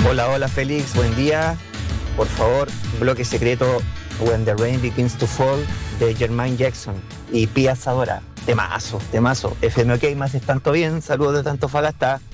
Hola, hola Félix, buen día. Por favor, bloque secreto When the Rain Begins to Fall de Jermaine Jackson y Pia Zadora. Temazo, temazo. FM OK, más es tanto bien. Saludos de Antofagasta.